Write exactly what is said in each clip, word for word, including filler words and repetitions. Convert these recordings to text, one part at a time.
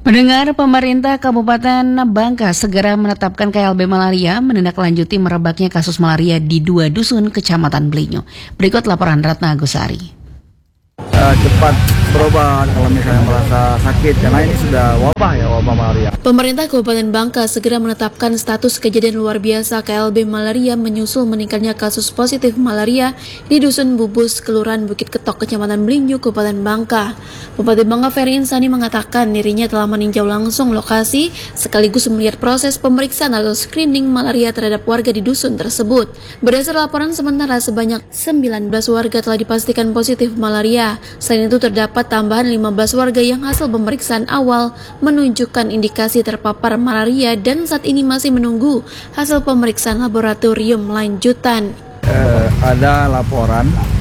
Pendengar, pemerintah Kabupaten Bangka segera menetapkan K L B malaria menindaklanjuti merebaknya kasus malaria di dua dusun Kecamatan Belinyu. Berikut laporan Ratna Agusari. Uh, cepat berubah kalau misalnya merasa sakit, karena ini sudah wabah ya, wabah malaria. Pemerintah Kabupaten Bangka segera menetapkan status kejadian luar biasa K L B malaria menyusul meningkatnya kasus positif malaria di Dusun Bubus, Kelurahan Bukit Ketok, Kecamatan Belinyu, Kabupaten Bangka. Bupati Bangka Ferry Insani mengatakan dirinya telah meninjau langsung lokasi sekaligus melihat proses pemeriksaan atau screening malaria terhadap warga di dusun tersebut. Berdasar laporan sementara, sebanyak sembilan belas warga telah dipastikan positif malaria. Selain itu terdapat tambahan lima belas warga yang hasil pemeriksaan awal menunjukkan indikasi terpapar malaria dan saat ini masih menunggu hasil pemeriksaan laboratorium lanjutan. Uh, ada laporan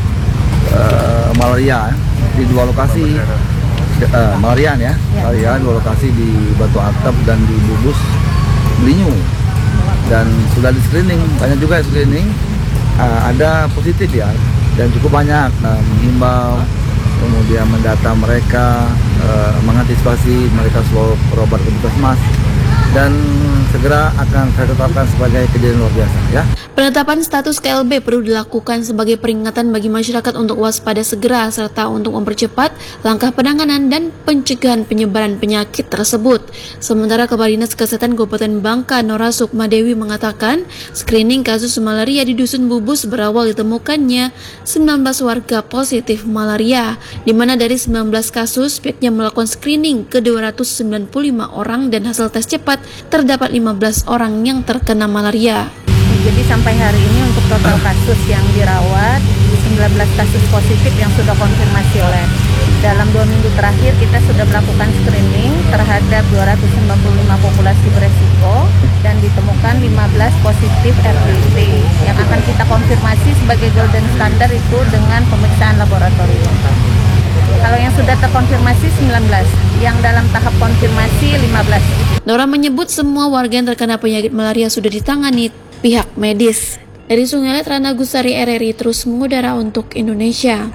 uh, malaria di dua lokasi, uh, malarian ya, malaria dua lokasi di Batu Atap dan di Bubus Belinyu, dan sudah di screening, banyak juga screening, uh, ada positif ya, dan cukup banyak. Uh, menghimbau kemudian mendata mereka, uh, mengantisipasi mereka selalu berobat ke puskesmas, dan segera akan saya tetapkan sebagai kejadian luar biasa ya. Penetapan status K L B perlu dilakukan sebagai peringatan bagi masyarakat untuk waspada segera serta untuk mempercepat langkah penanganan dan pencegahan penyebaran penyakit tersebut. Sementara Kepala Dinas Kesehatan Kabupaten Bangka Nora Sukmadewi mengatakan screening kasus malaria di Dusun Bubus berawal ditemukannya sembilan belas warga positif malaria, di mana dari sembilan belas kasus pihaknya melakukan screening ke dua ratus sembilan puluh lima orang dan hasil tes cepat terdapat lima belas orang yang terkena malaria. Jadi sampai hari ini untuk total kasus yang dirawat sembilan belas kasus positif yang sudah konfirmasi oleh. Dalam dua minggu terakhir kita sudah melakukan screening terhadap dua ratus sembilan puluh lima populasi beresiko dan ditemukan lima belas positif R D T yang akan kita konfirmasi sebagai golden standard itu dengan pemeriksaan laboratorium. Kalau yang sudah terkonfirmasi sembilan belas, yang dalam tahap konfirmasi lima belas. Nora menyebut semua warga yang terkena penyakit malaria sudah ditangani pihak medis. Dari Sungai Ratna Agusari R R I terus mengudara untuk Indonesia.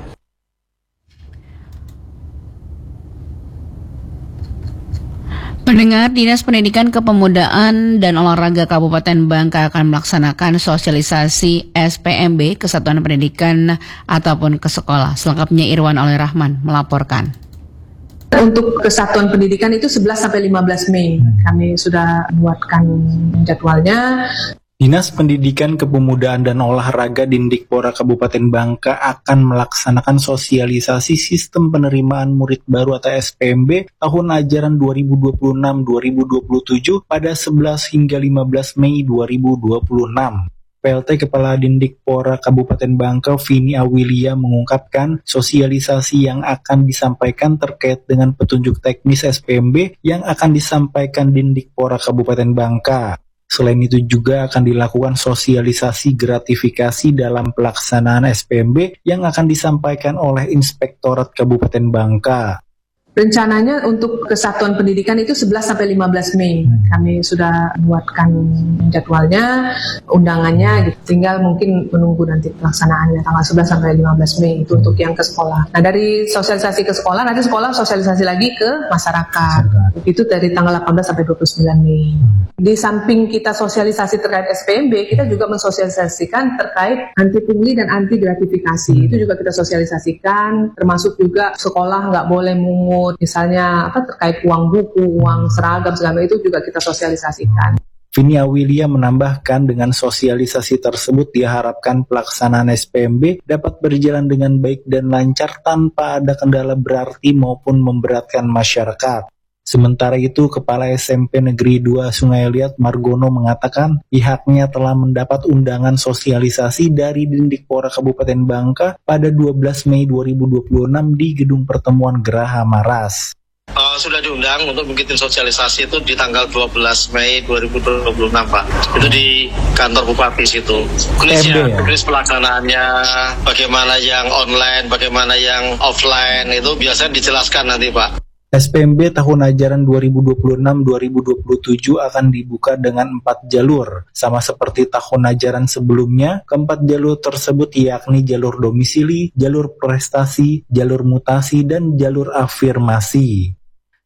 Pendengar, Dinas Pendidikan Kepemudaan dan Olahraga Kabupaten Bangka akan melaksanakan sosialisasi S P M B Kesatuan Pendidikan ataupun ke sekolah. Selengkapnya Irwan Oleh Rahman melaporkan. Untuk kesatuan pendidikan itu sebelas sampai lima belas Mei. Kami sudah buatkan jadwalnya. Dinas Pendidikan Kepemudaan dan Olahraga Dindikpora Kabupaten Bangka akan melaksanakan sosialisasi sistem penerimaan murid baru atau S P M B tahun ajaran dua ribu dua puluh enam dua ribu dua puluh tujuh pada sebelas hingga lima belas Mei dua ribu dua puluh enam. P L T Kepala Dindikpora Kabupaten Bangka Vini Awilia mengungkapkan sosialisasi yang akan disampaikan terkait dengan petunjuk teknis S P M B yang akan disampaikan Dindikpora Kabupaten Bangka. Selain itu juga akan dilakukan sosialisasi gratifikasi dalam pelaksanaan S P M B yang akan disampaikan oleh Inspektorat Kabupaten Bangka. Rencananya untuk kesatuan pendidikan itu sebelas sampai lima belas Mei. Kami sudah buatkan jadwalnya, undangannya gitu. Tinggal mungkin menunggu nanti pelaksanaannya tanggal sebelas sampai lima belas Mei itu untuk yang ke sekolah. Nah, dari sosialisasi ke sekolah, nanti sekolah sosialisasi lagi ke masyarakat. Itu dari tanggal delapan belas sampai dua puluh sembilan Mei. Di samping kita sosialisasi terkait S P M B, kita juga mensosialisasikan terkait anti pungli dan anti gratifikasi. Itu juga kita sosialisasikan, termasuk juga sekolah nggak boleh mungut. Misalnya apa terkait uang buku, uang seragam, segala itu juga kita sosialisasikan. Vini Awilia menambahkan dengan sosialisasi tersebut diharapkan pelaksanaan S P M B dapat berjalan dengan baik dan lancar tanpa ada kendala berarti maupun memberatkan masyarakat. Sementara itu, Kepala S M P Negeri dua Sungai Liat Margono mengatakan pihaknya telah mendapat undangan sosialisasi dari Dindikpora Kabupaten Bangka pada dua belas Mei dua ribu dua puluh enam di Gedung Pertemuan Geraha Maras. Uh, sudah diundang untuk bikin sosialisasi itu di tanggal dua belas Mei dua ribu dua puluh enam, Pak. Itu di kantor Bupati situ. Kulis ya, kulis pelaksanaannya, bagaimana yang online, bagaimana yang offline, itu biasanya dijelaskan nanti, Pak. S P M B tahun ajaran dua ribu dua puluh enam dua ribu dua puluh tujuh akan dibuka dengan empat jalur. Sama seperti tahun ajaran sebelumnya, keempat jalur tersebut yakni jalur domisili, jalur prestasi, jalur mutasi, dan jalur afirmasi.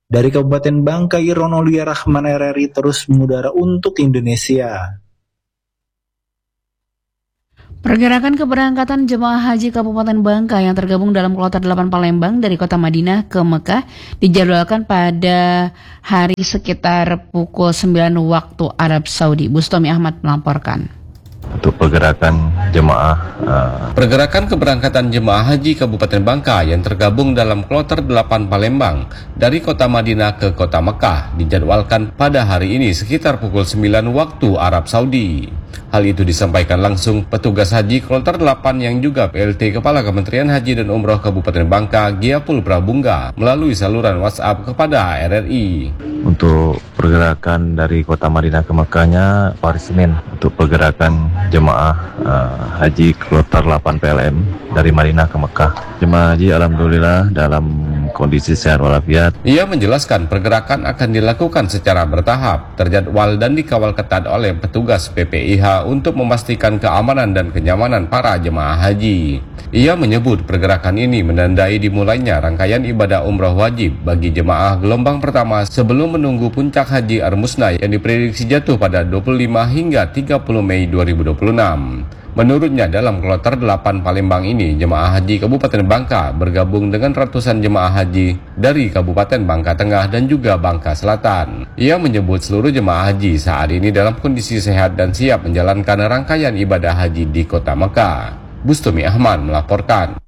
Dari Kabupaten Bangka, Irwan Aulia Rahman R R I terus mengudara untuk Indonesia. Pergerakan keberangkatan jemaah haji Kabupaten Bangka yang tergabung dalam kloter delapan Palembang dari kota Madinah ke Mekah dijadwalkan pada hari sekitar pukul sembilan waktu Arab Saudi. Bustomi Ahmad melaporkan. Untuk pergerakan jemaah uh... Pergerakan keberangkatan jemaah haji Kabupaten Bangka yang tergabung dalam kloter delapan Palembang dari kota Madinah ke kota Mekah dijadwalkan pada hari ini sekitar pukul sembilan waktu Arab Saudi. Hal itu disampaikan langsung petugas haji kloter delapan yang juga P L T Kepala Kementerian Haji dan Umroh Kabupaten Bangka Giapul Prabungga melalui saluran WhatsApp kepada R R I. Untuk pergerakan dari kota Madinah ke Mekahnya hari Senin. Untuk pergerakan jemaah uh, haji kloter delapan P L M dari Madinah ke Mekah. Jemaah haji alhamdulillah dalam kondisi sehat walafiat. Ia menjelaskan pergerakan akan dilakukan secara bertahap, terjadwal dan dikawal ketat oleh petugas P P I H untuk memastikan keamanan dan kenyamanan para jemaah haji. Ia menyebut pergerakan ini menandai dimulainya rangkaian ibadah umroh wajib bagi jemaah gelombang pertama sebelum menunggu puncak haji Ar-Musna yang diprediksi jatuh pada dua puluh lima hingga tiga puluh Mei dua ribu dua puluh enam. Menurutnya dalam kloter delapan Palembang ini, jemaah haji Kabupaten Bangka bergabung dengan ratusan jemaah haji dari Kabupaten Bangka Tengah dan juga Bangka Selatan. Ia menyebut seluruh jemaah haji saat ini dalam kondisi sehat dan siap menjalankan rangkaian ibadah haji di kota Mekah. Bustomi Ahmad melaporkan.